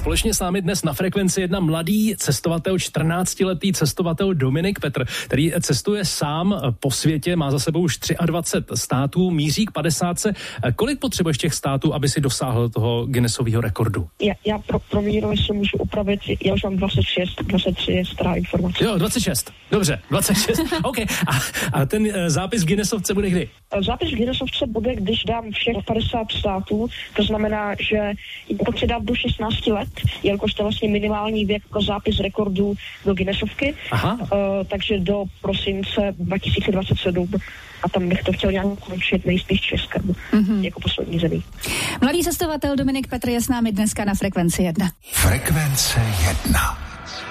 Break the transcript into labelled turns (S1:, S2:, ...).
S1: Společně s námi dnes na Frekvenci 1 mladý cestovatel, 14letý cestovatel Dominik Petr, který cestuje sám po světě, má za sebou už 23 států, míří k 50. Kolik potřebuješ těch států, aby si dosáhl toho Guinnessového rekordu?
S2: Já pro míru, jestli můžu upravit, já už mám 23 je stará informace.
S1: Jo, 26. Dobře, 26. OK. A ten zápis v Guinnessovce bude kdy?
S2: Zápis v Guinnessovce bude, když dám všech 50 států, to znamená, že je potřeba dát do 16 let, jelikož to je vlastně minimální věk pro zápis rekordů do Guinnessovky, takže do prosince 2027 a tam bych to chtěl nějak končit nejspíš Českem, jako poslední zemí.
S3: Mladý cestovatel Dominik Petr je s námi dneska na Frekvenci 1.
S4: Frekvence 1.